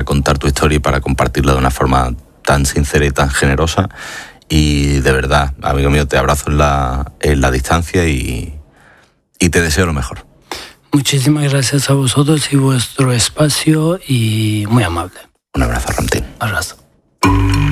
contar tu historia y para compartirla de una forma tan sincera y tan generosa. Y de verdad, amigo mío, te abrazo en la distancia y te deseo lo mejor. Muchísimas gracias a vosotros y vuestro espacio, y muy amable. Un abrazo, Ramtín. Abrazo.